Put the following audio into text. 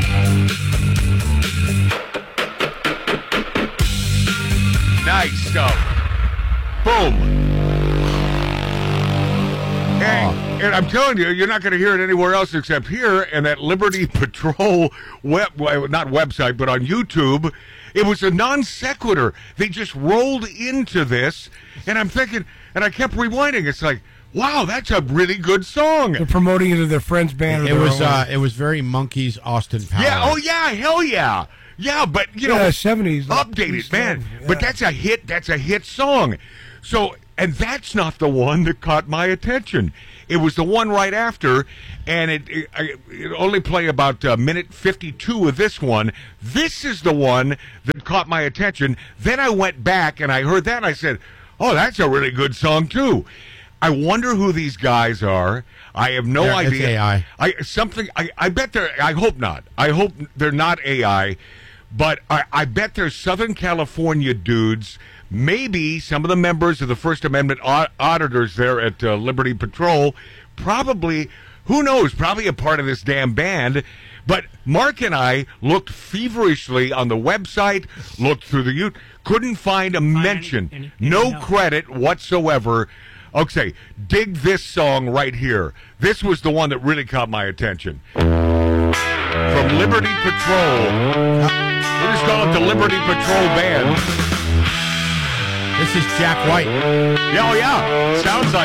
Nice stuff. Boom. And I'm telling you, you're not going to hear it anywhere else except here and that Liberty Patrol not website, but on YouTube. It was a non sequitur. They just rolled into this, and I'm thinking, and I kept rewinding. It's like, wow, that's a really good song. They're promoting it to their friend's band. It was very Monkees, Austin Powers. Yeah. Oh yeah. Hell yeah. Yeah, but you know, 70s updated, man. Yeah. But that's a hit. That's a hit song. So, and that's not the one that caught my attention. It was the one right after, and it only play about minute 52 of this one. This is the one that caught my attention. Then I went back and I heard that and I said, "Oh, that's a really good song too." I wonder who these guys are. I have no idea. It's AI. I bet they're. I hope not. I hope they're not AI. But I bet they're Southern California dudes, maybe some of the members of the First Amendment auditors there at Liberty Patrol, probably, who knows, probably a part of this damn band. But Mark and I looked feverishly on the website, looked through the YouTube, couldn't find a mention, no credit whatsoever. Okay, dig this song right here. This was the one that really caught my attention. From Liberty Patrol. We'll just call it the Liberty Patrol Band. This is Jack White. Yeah, oh yeah. Sounds like